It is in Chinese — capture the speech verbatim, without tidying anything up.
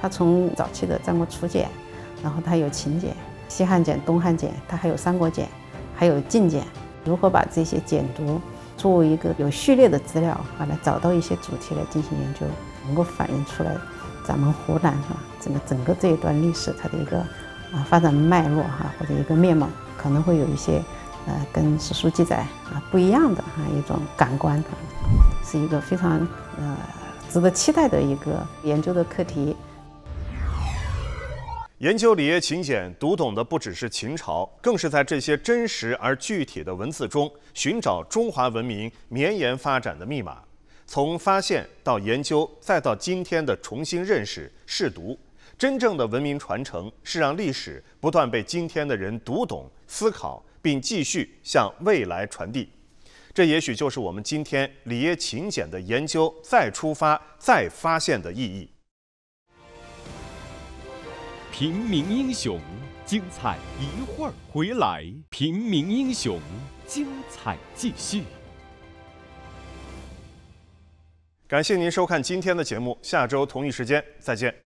它从早期的战国楚简，然后它有秦简、西汉简、东汉简，它还有三国简，还有晋简。如何把这些简牍作为一个有序列的资料啊，来找到一些主题来进行研究，能够反映出来咱们湖南啊整个整个这一段历史它的一个啊发展脉络哈、啊，或者一个面貌，可能会有一些呃跟史书记载啊不一样的哈、啊、一种感官、啊，是一个非常呃值得期待的一个研究的课题。 研究里耶秦简，读懂的不只是秦朝，更是在这些真实而具体的文字中寻找中华文明绵延发展的密码。从发现到研究，再到今天的重新认识、试读，真正的文明传承是让历史不断被今天的人读懂、思考，并继续向未来传递。这也许就是我们今天里耶秦简的研究再出发、再发现的意义。 平民英雄，精彩一会儿回来。平民英雄，精彩继续。 感谢您收看今天的节目，下周同一时间再见。